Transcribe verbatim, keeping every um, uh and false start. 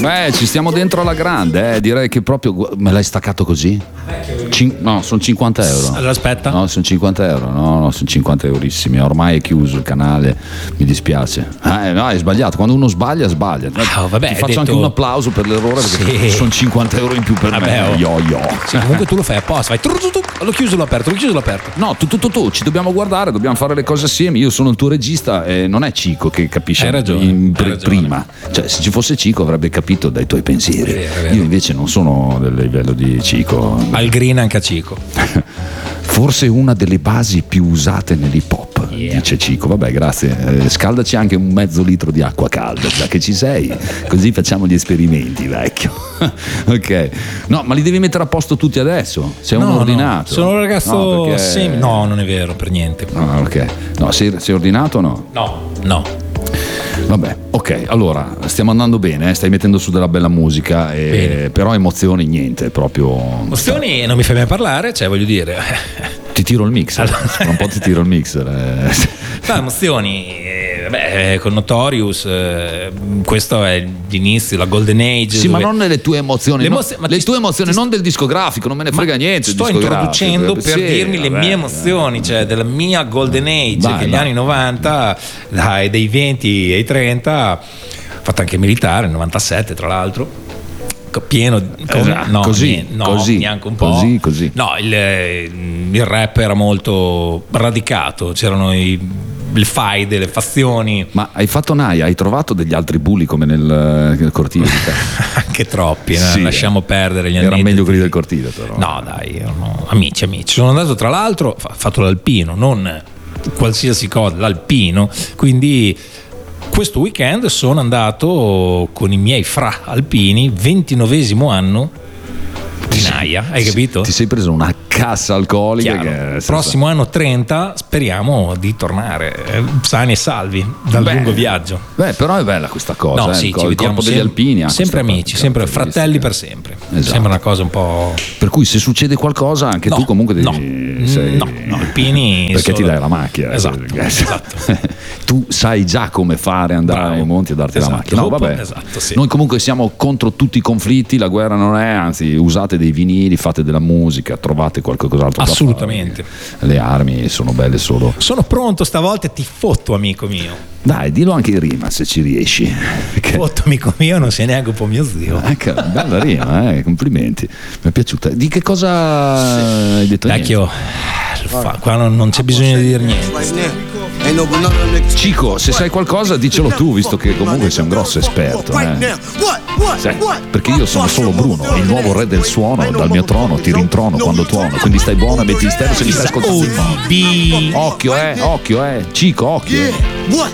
Beh, ci stiamo dentro alla grande, eh. Direi che proprio. Me l'hai staccato così? Cin- no, sono cinquanta euro. Allora aspetta. No, sono cinquanta euro. No, no, sono cinquanta eurissimi. Ormai è chiuso il canale, mi dispiace. Eh, no, hai sbagliato. Quando uno sbaglia, sbaglia. Oh, vabbè, Ti faccio detto... anche un applauso per l'errore perché sì. sono cinquanta euro in più per vabbè, me. Oh. Yo, yo. Sì, comunque tu lo fai apposta. Vai. L'ho chiuso, l'ho aperto, l'ho chiuso, l'ho aperto. No, tu, tu, tu, tu, ci dobbiamo guardare, dobbiamo fare le cose assieme. Io sono il tuo regista e non è Cico che capisce. Hai ragione, in, hai ragione. Prima. Cioè, se ci fosse Cico avrebbe capito dai tuoi pensieri. È vero, è vero. Io invece non sono del livello di Cico. Al green anche a Cico. Forse una delle basi più usate nell'hip hop, yeah. dice Cico. Vabbè, grazie. Eh, scaldaci anche un mezzo litro di acqua calda, già che ci sei, così facciamo gli esperimenti, vecchio. Ok. No, ma li devi mettere a posto tutti adesso. Sei no, un ordinato. No, sono un ragazzo no, perché... sem- no, non è vero, per niente. No, ok. No, sei, sei ordinato o no? No, no. Vabbè, ok, allora stiamo andando bene, eh? Stai mettendo su della bella musica, e... però emozioni niente, proprio. Emozioni non mi fai mai parlare, cioè voglio dire. Ti tiro il mixer, allora... un po' ti tiro il mixer. Eh. No, emozioni, eh, vabbè, con Notorious, eh, questo è l'inizio, la Golden Age. Sì, dove... ma non le tue emozioni, le, emozio... no, le tue emozioni, ti... non del discografico, non me ne frega niente. Sto introducendo per sì, dirmi vabbè, le mie emozioni, cioè della mia Golden Age, vai, che negli vai. anni novanta, dai, dai venti ai trenta, fatto anche militare, nel novantasette tra l'altro. Pieno con, esatto, no, così, niente, no, così, neanche un po'. Così, così. No, il, il rap era molto radicato, c'erano i, le faide, le fazioni. Ma hai fatto naia, hai trovato degli altri bulli come nel, nel cortile? Anche troppi, sì, eh? lasciamo perdere gli anni. Era meglio quelli del cortile, però. No, dai, erano amici, amici. Sono andato tra l'altro, ho fatto l'alpino, non qualsiasi cosa, l'alpino, quindi questo weekend sono andato con i miei fra alpini, ventinovesimo anno di Naia, hai capito? Ti sei preso una cassa alcolica che prossimo anno trenta speriamo di tornare eh, sani e salvi dal beh, lungo viaggio. Beh, però è bella questa cosa, no, eh, sì, il, ci il corpo sem- degli alpini sempre amici, sempre fratelli per sempre. Esatto. Sembra una cosa un po'. Per cui se succede qualcosa anche no, tu comunque devi no, sei... no, no, alpini perché solo... ti dai la macchina. Esatto, esatto. Tu sai già come fare, andare Bravo. ai monti e darti esatto. la macchina. No, vabbè. Esatto, sì. Noi comunque siamo contro tutti i conflitti, la guerra non è, anzi usate dei vinili, fate della musica, trovate qualcos'altro. Assolutamente. Le armi sono belle solo. Sono pronto stavolta, ti fotto amico mio. Dai, dillo anche in rima se ci riesci. Perché... Fotto amico mio, non sei neanche un po' mio zio. Ecco, bella rima, eh, complimenti. Mi è piaciuta. Di che cosa hai detto? Vecchio, fa, qua non, non c'è bisogno di dire niente. Cico, se sai qualcosa dicelo tu, visto che comunque sei un grosso esperto, eh. Sì, perché io sono solo Bruno, il nuovo re del suono, dal mio trono ti rintrono quando tuono, quindi stai buono e metti in stereo se mi stai ascoltando. Oh, Occhio, eh, occhio, eh, Cico, occhio. Eh.